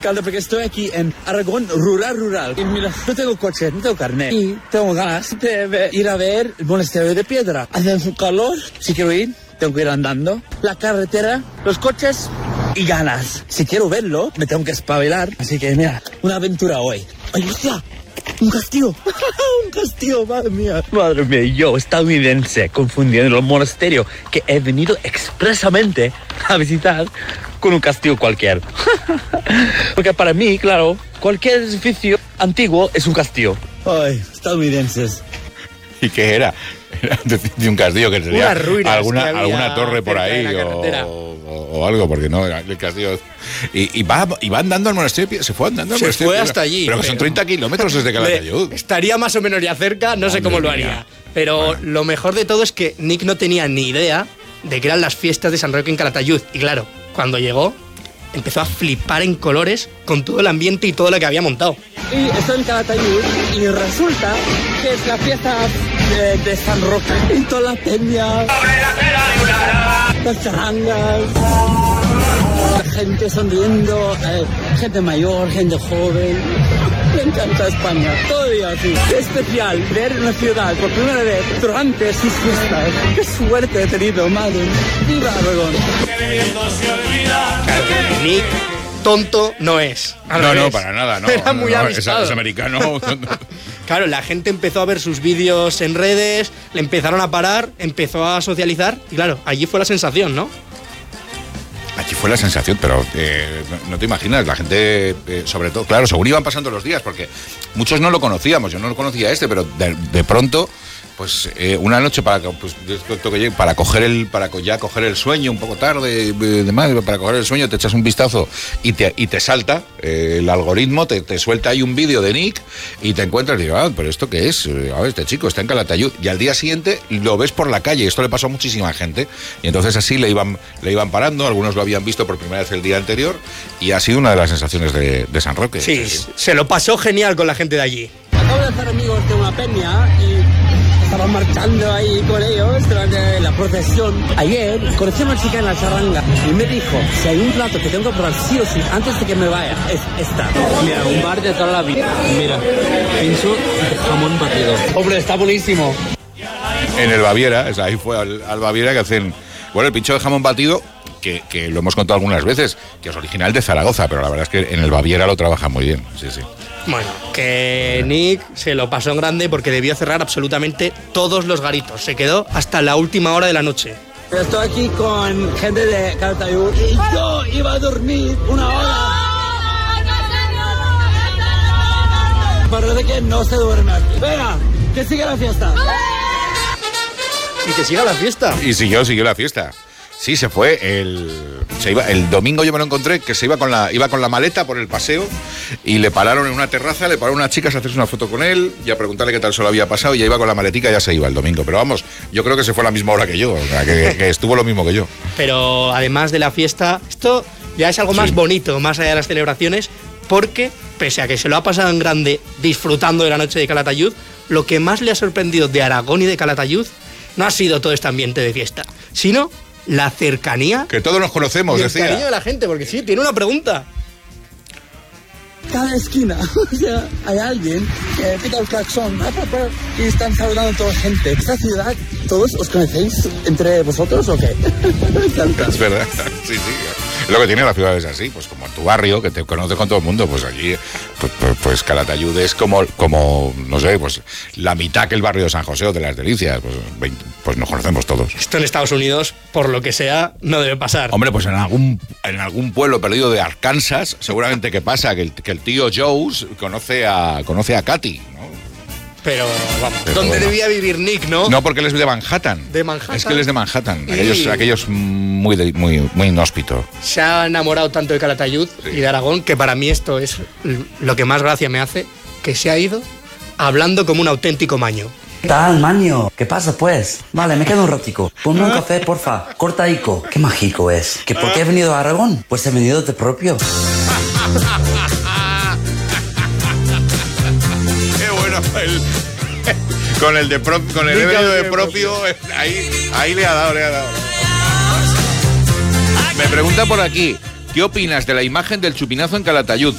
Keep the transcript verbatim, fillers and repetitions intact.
Caldo, porque estoy aquí en Aragón rural, rural. Y mira, no tengo coche, no tengo carnet. Y tengo ganas de ir a ver el monasterio de Piedra. Hace un calor, si quiero ir, tengo que ir andando. La carretera, los coches y ganas. Si quiero verlo, me tengo que espabilar. Así que mira, una aventura hoy. ¡Ay, hostia! ¡Un castillo! ¡Un castillo! ¡Madre mía! Madre mía, yo, estadounidense, confundiendo el monasterio que he venido expresamente a visitar con un castillo cualquier. Porque para mí, claro, cualquier edificio antiguo es un castillo. Ay, estadounidenses. ¿Y qué era? Era de un castillo que sería ruinas alguna, que había alguna torre por ahí o, o, o algo, porque no, el castillo... Y, y, va, y va andando al monasterio, se fue andando al se monasterio. Se fue hasta allí. Pero que son treinta kilómetros desde Calatayud. Estaría más o menos ya cerca, no sé cómo lo haría. Pero bueno, lo mejor de todo es que Nick no tenía ni idea de que eran las fiestas de San Roque en Calatayud. Y claro, cuando llegó, empezó a flipar en colores con todo el ambiente y todo lo que había montado. Y estoy en Calatayud y resulta que es la fiesta de, de San Roque. Y toda la peña, las charangas, la gente sonriendo, eh, gente mayor, gente joven. Me encanta España, todavía así. Es especial ver una ciudad por primera vez durante sus fiestas. Qué suerte he tenido, madre. ¡Viva Aragón! Claro, Nick tonto no es. No, revés. no, para nada, no. Era muy no, avispado. Es, es americano. Claro, la gente empezó a ver sus vídeos en redes, le empezaron a parar, empezó a socializar y claro, allí fue la sensación, ¿no? Allí fue la sensación, pero eh, no te imaginas, la gente, eh, sobre todo, claro, según iban pasando los días, porque muchos no lo conocíamos, yo no lo conocía este, pero de, de pronto, pues eh, una noche para pues, para coger el para ya coger el sueño un poco tarde, de madre, para coger el sueño te echas un vistazo y te y te salta eh, el algoritmo, te, te suelta ahí un vídeo de Nick y te encuentras y digo, ah, pero esto qué es, a ver, este chico está en Calatayud, y al día siguiente lo ves por la calle. Esto le pasó a muchísima gente y entonces así le iban le iban parando, algunos lo habían visto por primera vez el día anterior y ha sido una de las sensaciones de, de San Roque. Sí, sí, se lo pasó genial con la gente de allí. Acabo de hacer amigos de una peña y estaba marchando ahí con ellos durante la procesión. Ayer conocí a una chica en la charanga y me dijo, si hay un plato que tengo que probar sí o sí antes de que me vaya, es esta. Mira, un bar de toda la vida. Mira, pincho de jamón batido. Hombre, está buenísimo. En el Baviera, es ahí fue al, al Baviera que hacen, bueno, el pincho de jamón batido, que, que lo hemos contado algunas veces, que es original de Zaragoza, pero la verdad es que en el Baviera lo trabajan muy bien, sí, sí. Bueno, que Nick se lo pasó en grande porque debió cerrar absolutamente todos los garitos. Se quedó hasta la última hora de la noche. Estoy aquí con gente de Calatayud y yo iba a dormir una hora. Parece que no se duerme aquí. Venga, que siga la fiesta. Y que siga la fiesta. Y siguió, siguió la fiesta. Sí, se fue el se iba el domingo, yo me lo encontré que se iba con la iba con la maleta por el paseo y le pararon en una terraza, le pararon unas chicas a hacerse una foto con él y a preguntarle qué tal se lo había pasado y ya iba con la maletica y ya se iba el domingo, pero vamos, yo creo que se fue a la misma hora que yo, o sea, que, que estuvo lo mismo que yo. Pero además de la fiesta, esto ya es algo más sí. bonito, más allá de las celebraciones, porque pese a que se lo ha pasado en grande disfrutando de la noche de Calatayud, lo que más le ha sorprendido de Aragón y de Calatayud no ha sido todo este ambiente de fiesta, sino la cercanía. Que todos nos conocemos, y el decía. El cariño de la gente, porque sí, tiene una pregunta. Cada esquina, o sea, hay alguien que pica el claxon y están saludando a toda la gente. ¿Esta ciudad, todos os conocéis entre vosotros o qué? Me encanta. Es verdad, sí, sí. Lo que tiene la ciudad es así, pues como en tu barrio, que te conoces con todo el mundo, pues allí, pues, pues, pues Calatayud es como, como, no sé, pues la mitad que el barrio de San José o de Las Delicias, pues, veinte, pues nos conocemos todos. Esto en Estados Unidos, por lo que sea, no debe pasar. Hombre, pues en algún, en algún pueblo perdido de Arkansas, seguramente que pasa que el, que el tío Joe conoce a, conoce a Katy, ¿no? Pero, vamos, Pero ¿dónde bueno. debía vivir Nick, no? No, porque él es de Manhattan. ¿De Manhattan? Es que él es de Manhattan. Y... Aquellos, aquellos muy, de, muy, muy inhóspito. Se ha enamorado tanto de Calatayud sí. y de Aragón que para mí esto es lo que más gracia me hace, que se ha ido hablando como un auténtico maño. ¿Qué tal, maño? ¿Qué pasa, pues? Vale, me quedo un ratico. Ponme un café, porfa. Cortaico. Qué mágico es. ¿Que por qué he venido a Aragón? Pues he venido de propio. Qué bueno el... Con el de pro, con el evento de propio, ahí, ahí le ha dado, le ha dado. Me pregunta por aquí, ¿qué opinas de la imagen del chupinazo en Calatayud?